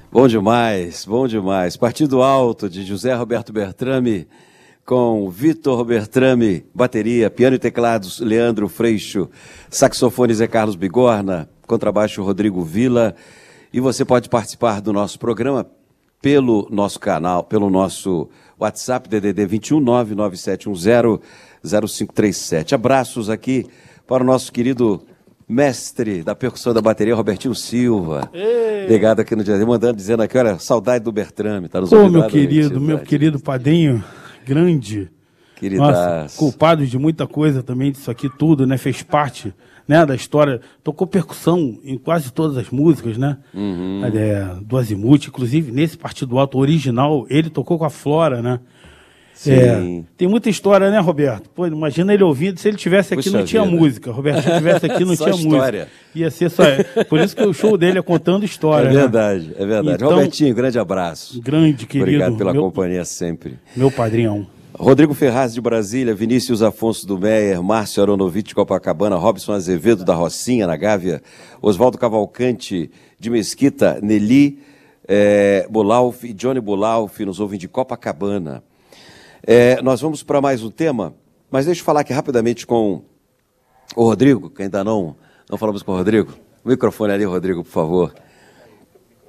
Bom demais, bom demais. Partido Alto, de José Roberto Bertrame, com Vitor Bertrame, bateria, piano e teclados, Leandro Freixo, saxofone Zé Carlos Bigorna, contrabaixo Rodrigo Vila. E você pode participar do nosso programa pelo nosso canal, pelo nosso WhatsApp, DDD 21 99710 0537. Abraços aqui para o nosso querido mestre da percussão da bateria, Robertinho Silva. Ligado aqui no dia, mandando, dizendo aqui, olha, saudade do Bertrame. Tá nos meu querido padrinho, grande. Queridaço. Nossa, culpado de muita coisa também, disso aqui tudo, né? Fez parte, né, da história. Tocou percussão em quase todas as músicas, né? Do Azimuth, inclusive nesse Partido Alto original, ele tocou com a Flora, né? Sim. Tem muita história, né, Roberto? Pô, imagina ele ouvindo, se ele tivesse aqui não tinha música. Roberto, se ele tivesse aqui não Só tinha história. música. Ia ser só. Por isso que o show dele é contando história. É verdade, né? É verdade. Então, Robertinho, grande abraço. Grande, querido. Obrigado pela companhia sempre. Meu padrinhão. Rodrigo Ferraz de Brasília, Vinícius Afonso do Meyer, Márcio Aronovitch de Copacabana, Robson Azevedo da Rocinha, na Gávea, Oswaldo Cavalcante de Mesquita, Nelly Bulalf e Johnny Bulalf nos ouvem de Copacabana. Nós vamos para mais um tema, mas deixa eu falar aqui rapidamente com o Rodrigo, que ainda não falamos com o Rodrigo. O microfone ali, Rodrigo, por favor.